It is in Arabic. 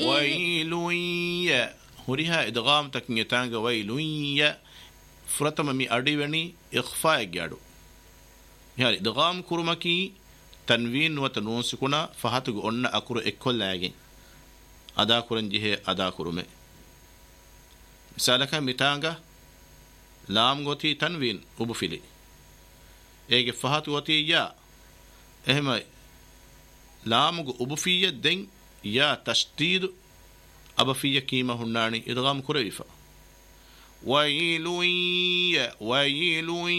ويل يا هريها إدغام تكن يتانغ ويل يا فرتم مي أديوني إخفاء جادو يعني إدغام كرمكي تنوين وتنون سكونا فهاتو أن أكرو إكل لاجين أدا كرنجه أدا كرمه مثالك متانغ لام غوتي تنوين وبفيلي إيجي فهاتو غوتي يا إهما لام غو وبفية دين يا تشديد أبفية كيما هناني إدغام كريفا ويل